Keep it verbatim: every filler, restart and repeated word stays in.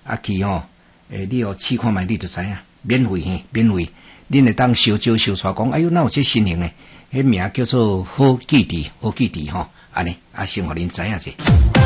啊去吼，诶，你哦试看卖，你就知影，免费嘿，免费，恁会当小招小带讲，哎哟，哪有这新型诶？迄名叫做好记忆，好记忆吼，安尼啊，先互恁知影者。